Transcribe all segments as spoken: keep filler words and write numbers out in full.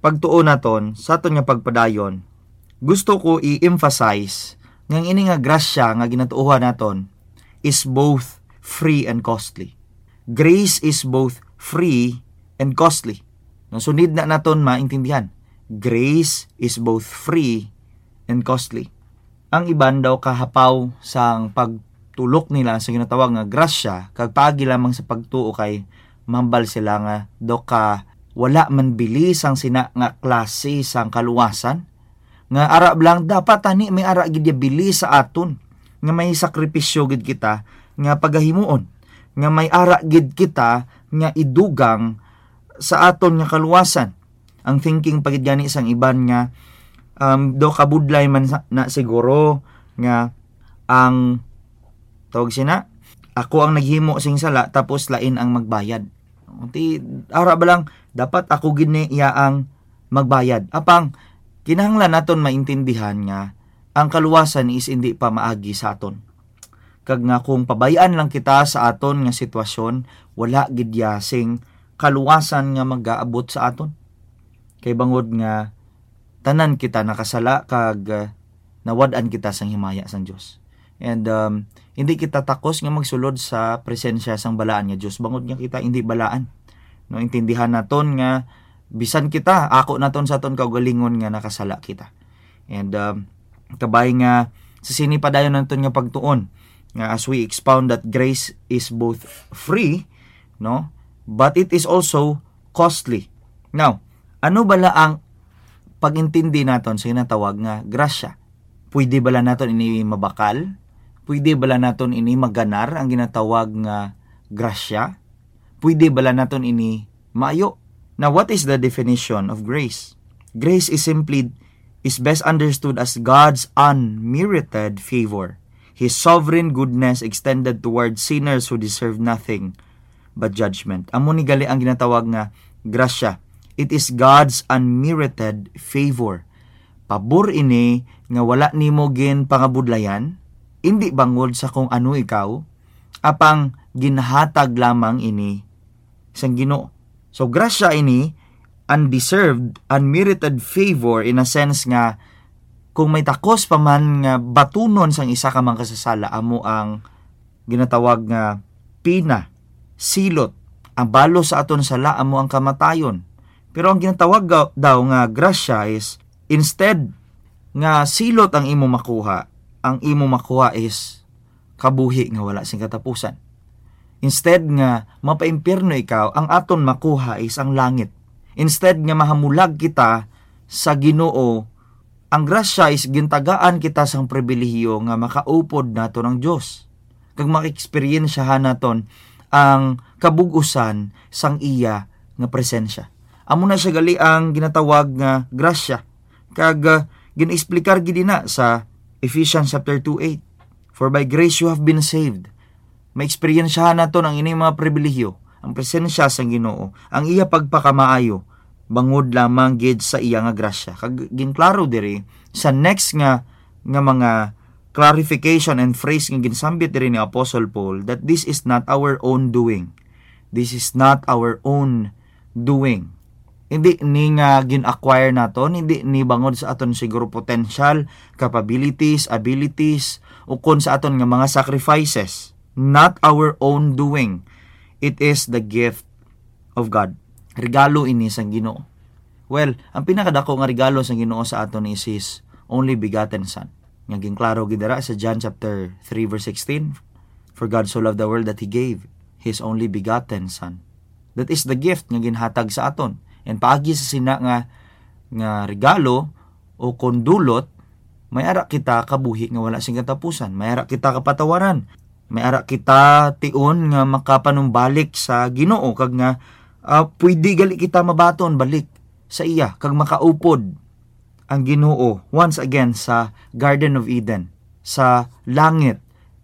pagtuo naton sa aton nga pagpadayon, gusto ko i-emphasize nga ini nga grasya nga ginatuohan naton is both free and costly. Grace is both free and costly. No, sunid na naton maintindihan. Grace is both free and costly. Ang iban daw kahapaw sang pagtulok nila sa ginatawag nga grasya, kag paagi lamang sa pagtuo kay mambal sila nga do ka wala man bilis ang sina nga klase sang kaluwasan, nga ara lang dapat ani may ara gid bilis sa aton, nga may sakripisyo gid kita nga pagahimuon, nga may ara gid kita nga idugang sa aton nga kaluwasan. Ang thinking pagid gani sang iban nga um, do kabudlay man na siguro nga ang tawag sina ako ang naghimo sing sala tapos lain ang magbayad. Ti ara ba lang dapat ako gid iya ang magbayad. Apang kinahanglan naton maintindihan nga ang kaluwasan is hindi pa maagi sa aton. Kag nga kung pabayaan lang kita sa aton nga sitwasyon, wala gid sing kaluwasan nga mag-aabot sa aton. Kay bangod nga tanan kita nakasala kag uh, nawad-an kita sang himaya sang Dios. And um, hindi kita takos nga magsulod sa presensya sang balaan nga Dios. Bangod nga kita hindi balaan. No, intindihan naton nga bisan kita ako naton sa aton kaugalingon nga nakasala kita. And um, kabay nga sa sinipadayon naton nga pagtuon nga as we expound that grace is both free, no, but it is also costly. Now, ano bala ang pag-intindi naton sa ginatawag nga grasya? Pwede bala naton ini mabakal? Pwede bala naton ini maganar ang ginatawag nga grasya? Pwede bala naton ini maayo? Now, what is the definition of grace? Grace is simply, is best understood as God's unmerited favor, His sovereign goodness extended toward sinners who deserve nothing but judgment. Amo ni gali ang ginatawag nga grasya. It is God's unmerited favor. Pabor ini nga wala nimo gin pangabudlayan, hindi bangod sa kung ano ikaw, apang ginhatag lamang ini sang Ginoo. So grasya ini undeserved, unmerited favor in a sense nga kung may takos pa man nga batunon sang isa ka man kasasala, amo ang ginatawag nga pina, silot, ang balo sa aton sala amo ang kamatayon. Pero ang ginatawag daw nga grasya is instead nga silot ang imo makuha, ang imo makuha is kabuhi nga wala sing katapusan. Instead nga mapaimpierno ikaw, ang aton makuha is ang langit. Instead nga mahamulag kita sa Ginoo, ang grasya is gintagaan kita sang pribilehiyo nga makaupod nato ng Dios. Kag maka-experiensyahan naton ang kabug-usan sang iya nga presensya. Amo na siya gali ang ginatawag nga grasya. Kag uh, gin-explikar gid na sa Ephesians chapter two eight. For by grace you have been saved. Ma-experiensyahan naton ang ining mga pribilehiyo, ang presensya sang Ginoo, ang iya pagpakamaayo, bangod lamang gid sa iya nga grasya. Kag ginklaro diri sa next nga nga mga clarification and phrase nga ginsambit diri ni Apostle Paul that this is not our own doing. This is not our own doing. Hindi ni nga gin-acquire naton, hindi ni bangod sa aton siguro potential, capabilities, abilities, o kon sa aton nga mga sacrifices. Not our own doing. It is the gift of God. Regalo ini sang Ginoo. Well, ang pinakadako nga regalo sang Ginoo sa aton is His only begotten Son. Nga ginklaro gidara sa John chapter three verse sixteen. For God so loved the world that He gave His only begotten Son. That is the gift nga ginhatag sa aton. And paagi sa sina nga nga regalo o kondulot, may ara kita kabuhi nga wala sing katapusan. May ara kita kapatawaran. May ara kita tion nga makapanumbalik sa Ginoo kag nga uh, pwede gali kita mabaton balik sa iya kag makaupod ang Ginoo once again sa Garden of Eden, sa langit,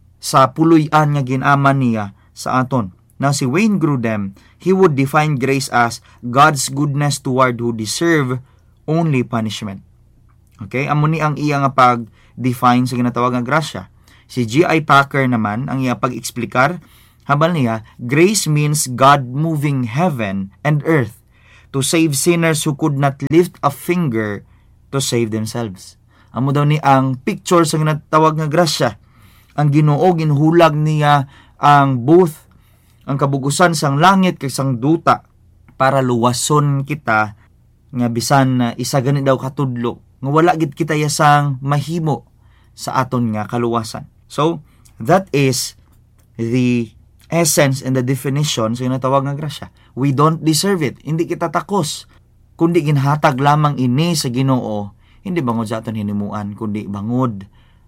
sa puloy-an nga ginaman niya sa aton. Now si Wayne Grudem, he would define grace as God's goodness toward who deserve only punishment. Okay, amo ni ang iya nga pag-define sa ginatawag nga grasya. Si G I Packer naman, ang iya pag-eksplikar, habal niya, grace means God moving heaven and earth, to save sinners who could not lift a finger to save themselves. Amo daw ni ang picture sa ginatawag nga grasya. Ang Ginoo ginhulag niya ang both ang kabugusan sang langit kag sang duta para luwason kita nga bisan na isa gani daw katudlo nga wala gid kita yasang mahimo sa aton nga kaluwasan. So that is the essence and the definition sa ginatawag nga grasya. We don't deserve it. Hindi kita takos, kundi ginhatag lamang ini sa Ginoo. Hindi bangod sa aton hinimuan, kundi bangod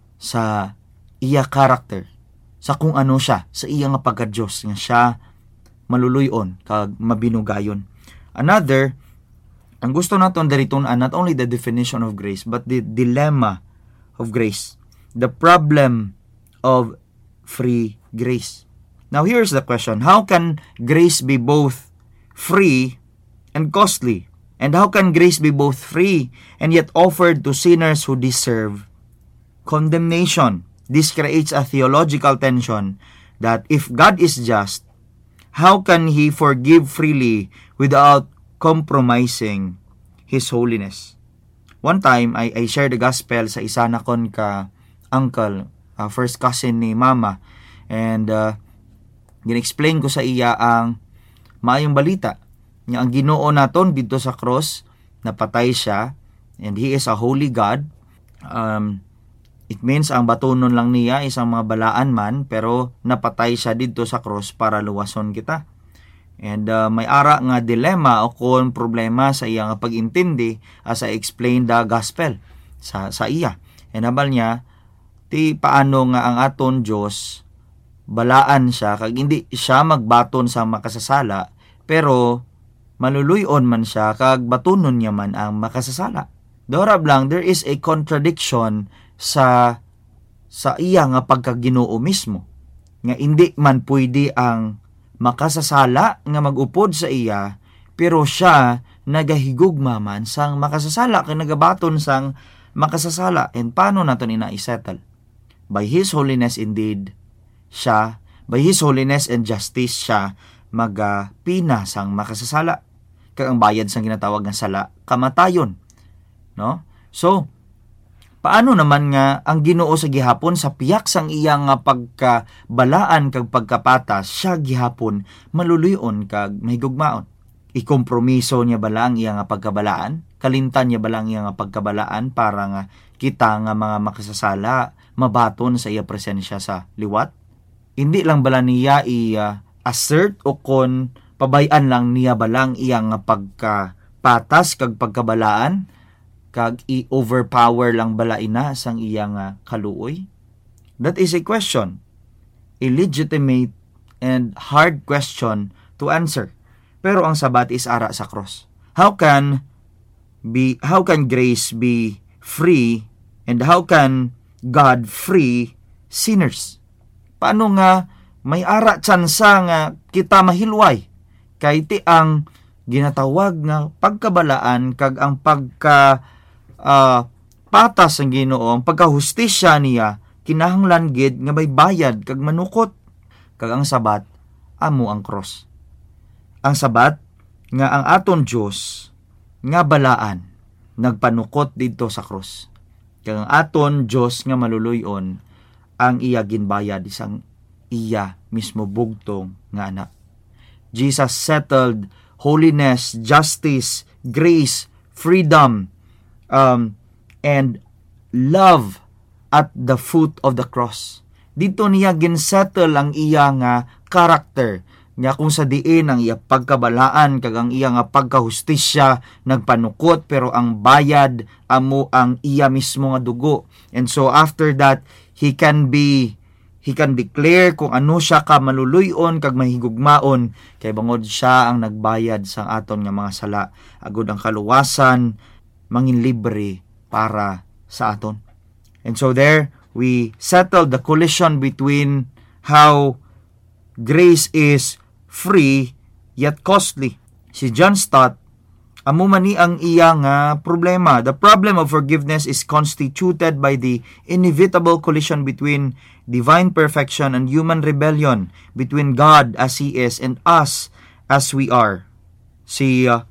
sa iya karakter, sa kung ano siya, sa iya nga pagka-Diyos, nga siya maluluyon, kag mabinugayon. Another, ang gusto naton dariton not only the definition of grace, but the dilemma of grace, the problem of free grace. Now here's the question, how can grace be both free and costly? And how can grace be both free and yet offered to sinners who deserve condemnation? This creates a theological tension that if God is just, how can He forgive freely without compromising His holiness? One time, I, I shared the gospel sa isa na kon ka uncle, uh, first cousin ni mama, and uh, gin-explain ko sa iya ang maayong balita. Nga ang Ginoo naton dito sa cross, napatay siya, and He is a holy God. Um, it means ang batunon lang niya isang mga balaan man, pero napatay siya dito sa cross para luwason kita. And uh, may ara nga dilema o kon problema sa iya nga pag-intindi as I explain the gospel sa, sa iya. And habal niya, ti paano nga ang aton Diyos, balaan siya, kag hindi siya magbaton sa makasasala, pero maluluyon man siya, kag batunon niya man ang makasasala. Dorab lang, there is a contradiction sa sa iya nga pagkaginoo mismo. Nga hindi man pwede ang makasasala nga magupod sa iya, pero siya nagahigugma man sang makasasala, kag nagabaton sang makasasala. And paano nato ina-settle? By His holiness indeed, siya, by His holiness and justice siya magapina sang makasasala. Kag ang bayad sang ginatawag nga sala, kamatayon. No? So, paano naman nga ang Ginoo sa gihapon sa piyak sang iya nga pagkabalaan kag pagkapatas, siya gihapon maluluyon kag mahigugmaon. Ikompromiso niya bala ang iya nga pagkabalaan? Kalimtan niya bala ang iya nga pagkabalaan para nga kita nga mga makasasala mabaton sa iya presensya sa liwat? Hindi lang bala niya i-assert uh, o kon pabayan lang niya balang iyang pagkapatas kag pagkabalaan, kag i-overpower lang bala ina sang iyang kaluoy? That is a question, a legitimate and hard question to answer. Pero ang sabat is ara sa cross. How can be how can grace be free, and how can God free sinners? Paano nga may ara tsansa nga kita mahilway? Kay ti ang ginatawag nga pagkabalaan kag ang pagka uh, patas ang Ginoo, ang pagkahustisya niya, kinahanglan gid nga may bayad kag manukot. Kag ang sabat, amo ang cross. Ang sabat nga ang aton Dios nga balaan nagpanukot didto sa cross. Kag ang aton Dios nga maluluyon ang iya ginbayad isang iya mismo bugtong nga anak. Jesus settled holiness, justice, grace, freedom, um, and love at the foot of the cross. Dito niya ginsettle ang iya nga karakter, nga kung sa diin ang iya pagkabalaan, kag ang iya nga pagkahustisya, nagpanukot, pero ang bayad, amo ang iya mismo nga dugo. And so after that, he can be He can declare kung ano siya ka maluluyon kag mahigugmaon, kay bangod siya ang nagbayad sang aton nga mga sala, agud ang kaluwasan mangin libre para sa aton. And so there we settled the collision between how grace is free yet costly. Si John Stott, amo man ni ang iya nga problema. The problem of forgiveness is constituted by the inevitable collision between divine perfection and human rebellion, between God as He is and us as we are. Si uh,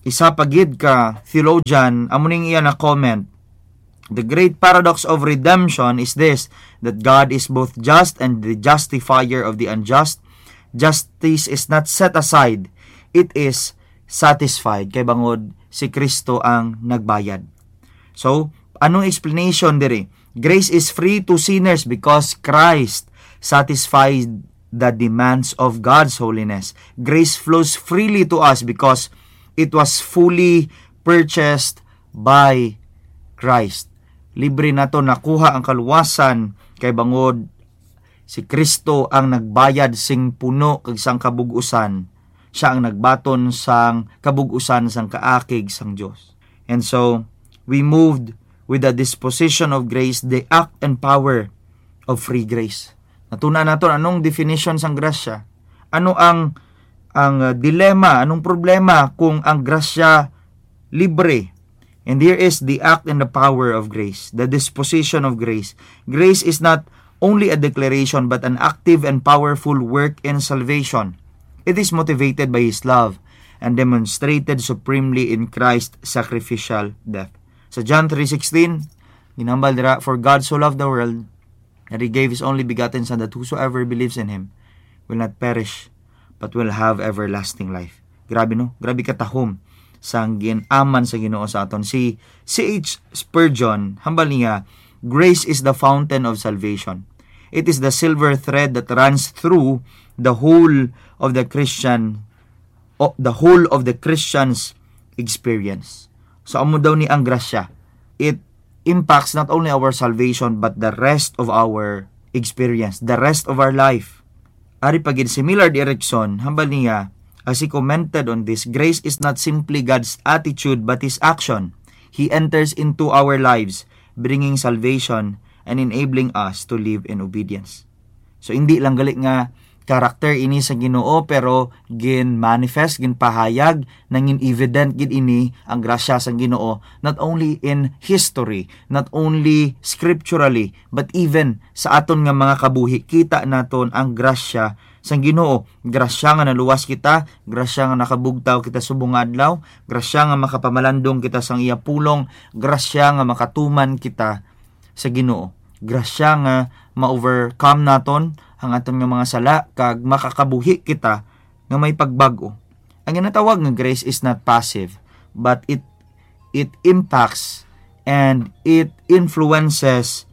isa pagid ka theologian, amuning iya na comment, the great paradox of redemption is this, that God is both just and the justifier of the unjust. Justice is not set aside, it is satisfied. Kay bangod si Kristo ang nagbayad. So, anong explanation diri? Grace is free to sinners because Christ satisfied the demands of God's holiness. Grace flows freely to us because it was fully purchased by Christ. Libre na to nakuha ang kaluwasan kay bangod si Kristo ang nagbayad sing puno kag sang kabug-usan. Siya ang nagbaton sang kabug-usan sang kaakig sang Dios. And so we moved with the disposition of grace, the act and power of free grace. Natuna naton anong definition sang grasya. Ano ang ang uh, dilema, anong problema kung ang grasya libre? And here is the act and the power of grace, the disposition of grace. Grace is not only a declaration but an active and powerful work in salvation. It is motivated by His love and demonstrated supremely in Christ's sacrificial death. Sa John three sixteen, ginambal dira, for God so loved the world that He gave His only begotten Son, that whosoever believes in Him will not perish but will have everlasting life. Grabe no? Grabe katahom sang ginaman sa Ginoo sa aton. Si C H Spurgeon, hambal niya, grace is the fountain of salvation. It is the silver thread that runs through the whole of the Christian, oh, the whole of the Christian's experience. So amo daw ni ang grasya. It impacts not only our salvation but the rest of our experience, the rest of our life. Ari pagin si Millard Erickson, hambal niya, as he commented on this, grace is not simply God's attitude but His action. He enters into our lives, bringing salvation and enabling us to live in obedience. So hindi lang gali nga karakter ini sa Ginoo, pero gin manifest, gin pahayag, nangin evident gid ini ang grasya sa Ginoo, not only in history, not only scripturally, but even sa aton nga mga kabuhi, kita naton ang grasya sa Ginoo. Grasya nga naluwas kita, grasya nga nakabugtaw kita subong adlaw, grasya nga makapamalandong kita sang iya pulong, grasya nga makatuman kita sa Ginoo. Grasya nga ma-overcome naton ang aton nga mga sala kag makakabuhi kita nga may pagbago. Ang ginatawag nga grace is not passive, but it it impacts and it influences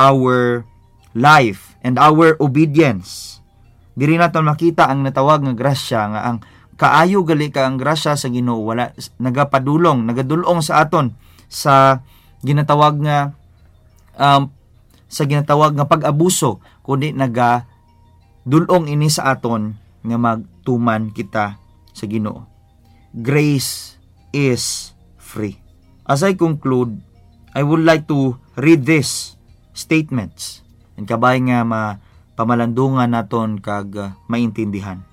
our life and our obedience. Diri naton makita ang natawag nga grasya nga ang kaayo gali ka ang grasya sa Ginoo, wala nagapadulong, nagadulong sa aton sa ginatawag nga um, sa ginatawag nga pag-abuso, kundi naga dulong ini sa aton nga magtuman kita sa Ginoo. Grace is free. As I conclude, I would like to read these statements and kabay nga mapamalandungan naton kag uh, maintindihan.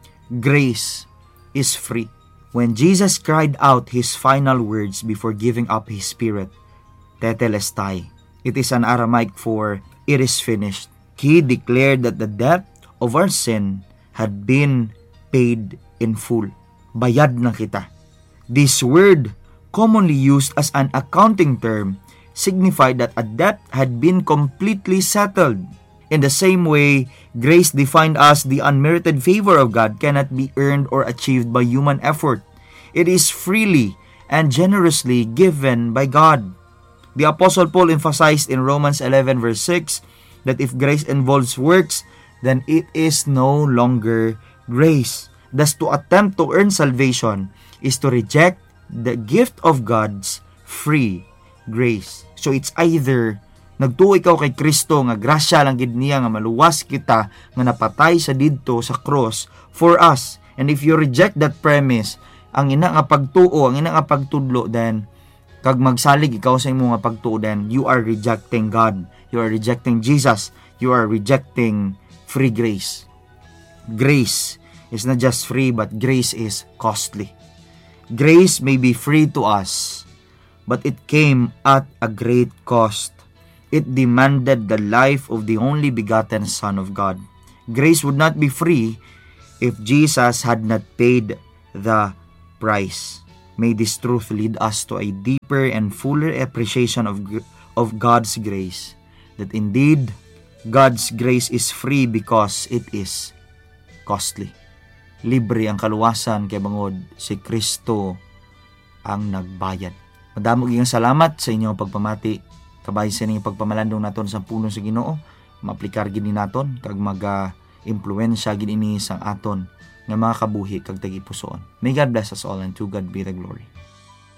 Grace is free. When Jesus cried out His final words before giving up His spirit, tetelestai, it is an Aramaic for it is finished. He declared that the debt of our sin had been paid in full. Bayad na kita. This word, commonly used as an accounting term, signified that a debt had been completely settled. In the same way, grace defined as the unmerited favor of God cannot be earned or achieved by human effort. It is freely and generously given by God. The Apostle Paul emphasized in Romans eleven verse six that if grace involves works, then it is no longer grace. Thus, to attempt to earn salvation is to reject the gift of God's free grace. So it's either nagtuo ikaw kay Kristo nga grasya lang gid niya nga maluwas kita nga napatay sa didto sa cross for us. And if you reject that premise, ang ina nga pagtuo, ang ina nga pagtudlo, then kag magsalig ikaw sa imo nga pagtuo, then you are rejecting God. You are rejecting Jesus. You are rejecting free grace. Grace is not just free, but grace is costly. Grace may be free to us, but it came at a great cost. It demanded the life of the only begotten Son of God. Grace would not be free if Jesus had not paid the price. May this truth lead us to a deeper and fuller appreciation of, of God's grace. That indeed, God's grace is free because it is costly. Libre ang kaluwasan kay bangod si Kristo ang nagbayad. Madamo gyud salamat sa inyong pagpamati. Kabay sa inyong pagpamalandong naton sa pulong sa Ginoo, maaplikar gid ni naton kag maga-impluwensya gid ini sang aton nga mga kabuhi kag tagipusoon. May God bless us all, and to God be the glory.